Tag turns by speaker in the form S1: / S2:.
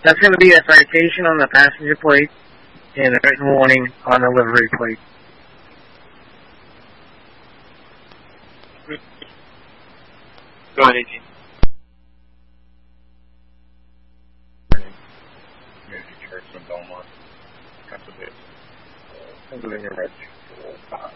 S1: That's going to be a citation on the passenger plate and a written warning on the livery plate.
S2: Go ahead, 18.
S3: Community Church in Belmont. Pennsylvania. Pennsylvania Reg.